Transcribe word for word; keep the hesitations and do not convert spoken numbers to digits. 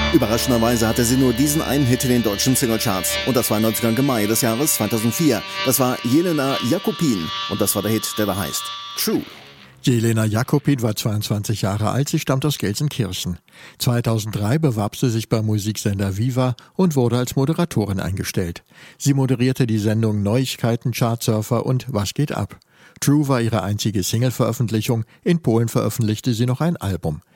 Überraschenderweise hatte sie nur diesen einen Hit in den deutschen Singlecharts. Und das war am neunzehnten Mai des Jahres zweitausendvier. Das war Jelena Jakopin. Und das war der Hit, der da heißt True. Jelena Jakopin war zweiundzwanzig Jahre alt, sie stammt aus Gelsenkirchen. zweitausenddrei bewarb sie sich beim Musiksender Viva und wurde als Moderatorin eingestellt. Sie moderierte die Sendung Neuigkeiten, Chartsurfer und Was geht ab? True war ihre einzige Single-Veröffentlichung. In Polen veröffentlichte sie noch ein Album.